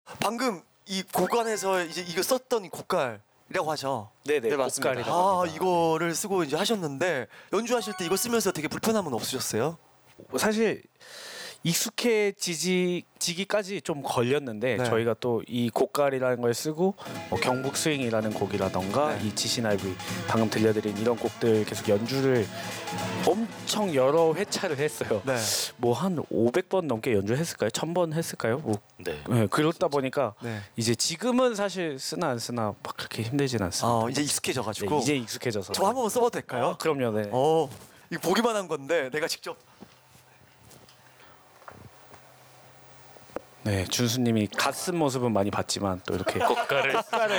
방금 이 곡간에서 이제 이거 썼던 이 곡깔이라고 하죠. 네네, 맞습니다. 곡갈이라고 합니다. 이거를 쓰고 이제 하셨는데 연주하실 때 이거 쓰면서 되게 불편함은 없으셨어요? 사실 익숙해지기까지 좀 걸렸는데 네. 저희가 또 이 곡갈이라는 걸 쓰고 뭐 경북 스윙이라는 곡이라던가 네. 이 지신IV 방금 들려드린 이런 곡들 계속 연주를 엄청 여러 회차를 했어요. 네. 뭐 한 500번 넘게 연주했을까요? 1000번 했을까요? 뭐 네. 네, 그러다 보니까 네. 이제 지금은 사실 쓰나 안 쓰나 막 그렇게 힘들진 않습니다. 이제 익숙해져가지고. 네, 이제 익숙해져서. 저 한 번만 써봐도 될까요? 그럼요. 네. 이거 보기만 한 건데 내가 직접. 네, 준수님이 갓 쓴 모습은 많이 봤지만 또 이렇게 곡가를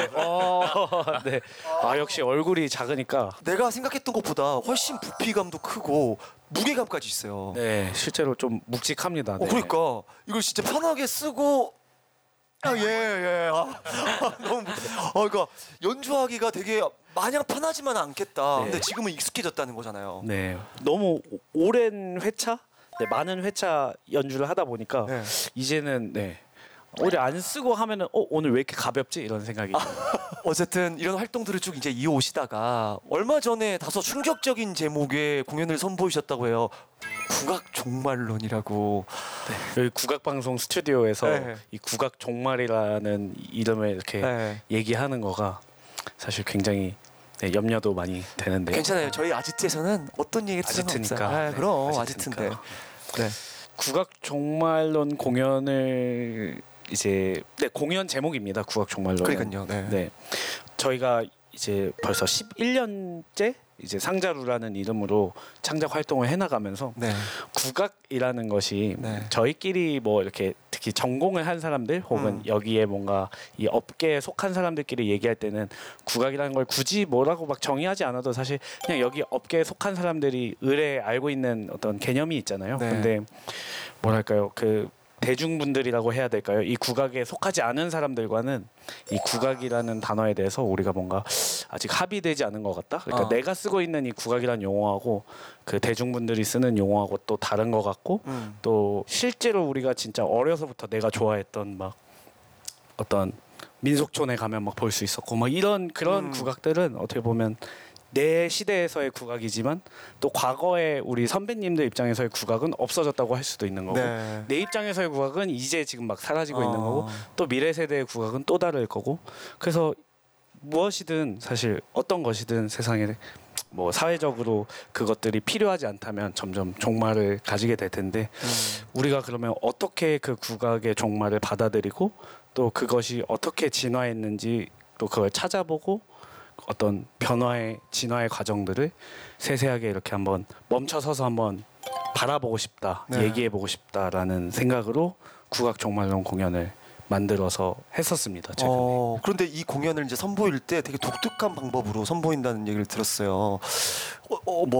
네. 아 역시 얼굴이 작으니까 내가 생각했던 것보다 훨씬 부피감도 크고 무게감까지 있어요. 네 실제로 좀 묵직합니다. 네. 그러니까 이걸 진짜 편하게 쓰고 예. 너무 그러니까 연주하기가 되게 마냥 편하지만 않겠다. 네. 근데 지금은 익숙해졌다는 거잖아요. 네, 너무 오랜 회차, 네, 많은 회차 연주를 하다 보니까 네. 이제는 오히려 안 쓰고 하면은 오늘 왜 이렇게 가볍지 이런 생각이. 어쨌든 이런 활동들을 쭉 이제 이어오시다가 얼마 전에 다소 충격적인 제목의 공연을 선보이셨다고 해요. 국악 종말론이라고. 여기 국악방송 스튜디오에서 네. 이 국악 종말이라는 이름을 이렇게 네. 얘기하는 거가 사실 굉장히 염려도 많이 되는데. 괜찮아요. 저희 아지트에서는 어떤 얘기 아지트니까. 그럼 네, 아지트인데. 네. 국악 종말론 공연을 이제 공연 제목입니다. 국악 종말론. 그러니까요. 네. 저희가 이제 벌써 11년째 이제 상자루라는 이름으로 창작 활동을 해나가면서 네. 국악이라는 것이 네. 저희끼리 뭐 이렇게 특히 전공을 한 사람들 혹은 여기에 뭔가 이 업계에 속한 사람들끼리 얘기할 때는 국악이라는 걸 굳이 뭐라고 막 정의하지 않아도 사실 그냥 여기 업계에 속한 사람들이 의뢰 알고 있는 어떤 개념이 있잖아요. 네. 근데 뭐랄까요, 그 대중분들이라고 해야 될까요? 이 국악에 속하지 않은 사람들과는 이 국악이라는 단어에 대해서 우리가 뭔가 아직 합의되지 않은 것 같다. 그러니까 내가 쓰고 있는 이 국악이라는 용어하고 그 대중분들이 쓰는 용어하고 또 다른 것 같고 또 실제로 우리가 진짜 어려서부터 내가 좋아했던 막 어떤 민속촌에 가면 막 볼 수 있었고 막 이런 그런 국악들은 어떻게 보면 내 시대에서의 국악이지만 또 과거에 우리 선배님들 입장에서의 국악은 없어졌다고 할 수도 있는 거고 네. 내 입장에서의 국악은 이제 지금 막 사라지고 있는 거고 또 미래 세대의 국악은 또 다를 거고 그래서 무엇이든 사실 어떤 것이든 세상에 뭐 사회적으로 그것들이 필요하지 않다면 점점 종말을 가지게 될 텐데 우리가 그러면 어떻게 그 국악의 종말을 받아들이고 또 그것이 어떻게 진화했는지 또 그걸 찾아보고 어떤 변화의 진화의 과정들을 세세하게 이렇게 한번 멈춰서서 한번 바라보고 싶다, 네. 얘기해보고 싶다라는 생각으로 국악 종말론 공연을 만들어서 했었습니다. 최근에. 그런데 이 공연을 이제 선보일 때 되게 독특한 방법으로 선보인다는 얘기를 들었어요. 뭐